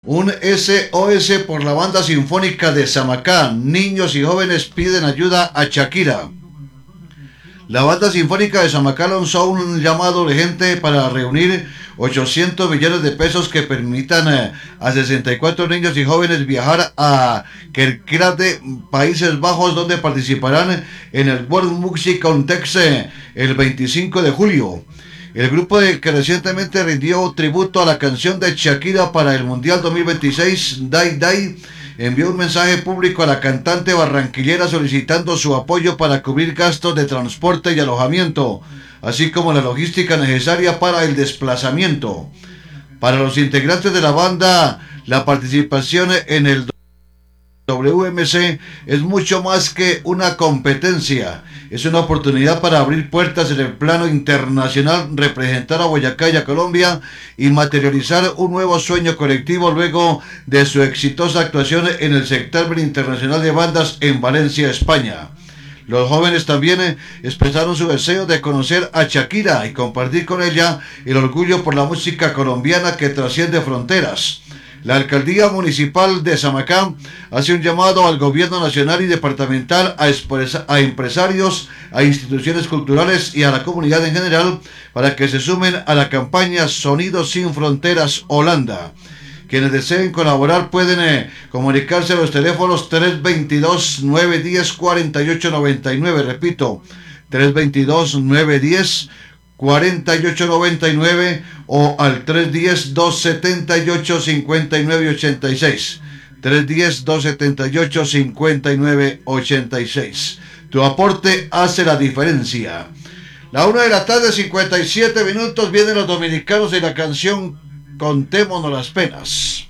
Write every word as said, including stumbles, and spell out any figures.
Un S O S por la banda sinfónica de Samacá. Niños y jóvenes piden ayuda a Shakira. La banda sinfónica de Samacá lanzó un llamado urgente para reunir ochocientos millones de pesos que permitan eh, a sesenta y cuatro niños y jóvenes viajar a Kerkrade, Países Bajos, donde participarán en el World Music Contest eh, el veinticinco de julio. El grupo de, que recientemente rindió tributo a la canción de Shakira para el Mundial dos mil veintiséis, Dai Dai, envió un mensaje público a la cantante barranquillera solicitando su apoyo para cubrir gastos de transporte y alojamiento, así como la logística necesaria para el desplazamiento. Para los integrantes de la banda, la participación en el W M C es mucho más que una competencia, es una oportunidad para abrir puertas en el plano internacional, representar a Boyacá y a Colombia y materializar un nuevo sueño colectivo luego de su exitosa actuación en el certamen internacional de bandas en Valencia, España. Los jóvenes también expresaron su deseo de conocer a Shakira y compartir con ella el orgullo por la música colombiana que trasciende fronteras. La alcaldía municipal de Samacá hace un llamado al gobierno nacional y departamental, a, a empresarios, a instituciones culturales y a la comunidad en general para que se sumen a la campaña Sonidos sin Fronteras Holanda. Quienes deseen colaborar pueden eh, comunicarse a los teléfonos tres veintidós, nueve diez, cuarenta y ocho noventa y nueve, repito, tres veintidós, nueve diez, cuarenta y ocho noventa y nueve o al tres diez, dos setenta y ocho, cincuenta y nueve ochenta y seis. tres diez, dos setenta y ocho, cincuenta y nueve ochenta y seis. Tu aporte hace la diferencia. La una de la tarde, cincuenta y siete minutos, vienen los dominicanos y la canción Contémonos las penas.